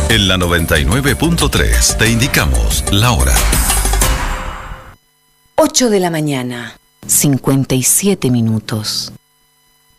En la 99.3 te indicamos la hora. 8 de la mañana, 57 minutos.